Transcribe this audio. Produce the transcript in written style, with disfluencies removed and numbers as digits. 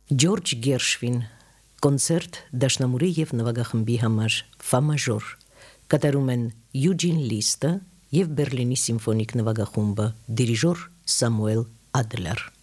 Ջորջ Գերշվին կոնցերտ դաշնամուրի և նվագախմբի համար ֆա մաժոր կատարում են Յուջին Լիստը և Բերլինի սիմֆոնիկ նվագախումբը դիրիժոր Սամուել Ադլեր